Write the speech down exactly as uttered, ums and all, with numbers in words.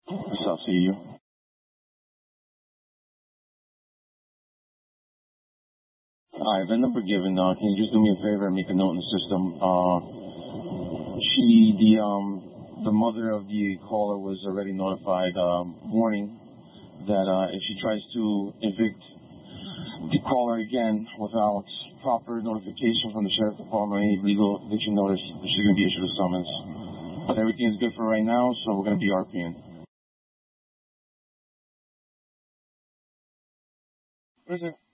What's up, C U? Alright, the number given, uh, can you just do me a favor and make a note in the system? Uh, she, the, um, the mother of the caller was already notified, um, warning that, uh, if she tries to evict the caller again without proper notification from the sheriff department, any legal eviction notice, she's going to be issued a summons. But everything is good for right now, so we're going to be RPing. What is it?